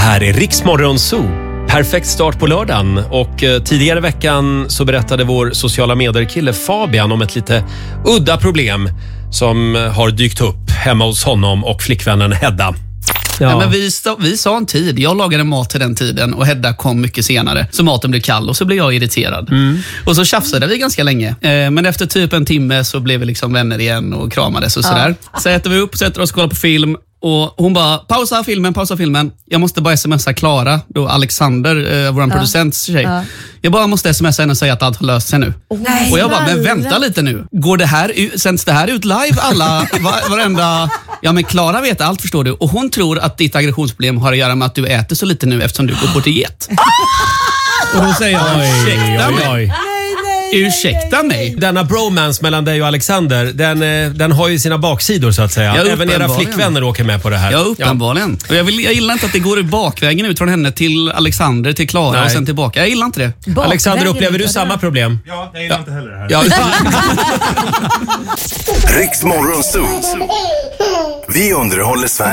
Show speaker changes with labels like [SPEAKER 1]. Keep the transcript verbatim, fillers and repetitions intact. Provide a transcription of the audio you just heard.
[SPEAKER 1] här är Riksmorgon Zoo. Perfekt start på lördagen och eh, tidigare i veckan så berättade vår sociala medier-kille Fabian om ett lite udda problem som eh, har dykt upp hemma hos honom och flickvännen Hedda.
[SPEAKER 2] Ja. Ja, men vi, stå, vi sa en tid. Jag lagade mat till den tiden och Hedda kom mycket senare. Så maten blev kall och så blev jag irriterad. Mm. Och så tjafsade vi ganska länge. Eh, men efter typ en timme så blev vi liksom vänner igen och kramades och sådär. Ja. Så äter vi upp, sätter oss och kollar på film. Och hon bara, pausa filmen, pausa filmen. Jag måste bara smsa Klara, då Alexander, eh, vår ja. producents tjej. Ja. Jag bara måste smsa henne och säga att allt har löst sig nu. Oh, nej, och jag bara, men vänta lite nu. Går det här, sänds det här ut live alla, var, varenda... Ja, men Klara vet allt, förstår du. Och hon tror att ditt aggressionsproblem har att göra med att du äter så lite nu eftersom du går på diet. Och då säger jag, ursäkta mig. Oj, oj. Ursäkta mig.
[SPEAKER 1] Denna bromance mellan dig och Alexander, den, den har ju sina baksidor så att säga. Ja, även era flickvänner åker med på det här.
[SPEAKER 2] Ja, uppenbarligen. Ja. Och jag, vill, jag gillar inte att det går i bakvägen ut från henne till Alexander, till Klara Nej. och sen tillbaka. Jag gillar inte det.
[SPEAKER 1] Bakvägen, Alexander, upplever du samma problem?
[SPEAKER 3] Ja, jag gillar ja. inte heller det här.
[SPEAKER 1] Ja.
[SPEAKER 4] Riksmorgon Zoo. Vi underhåller Sverige.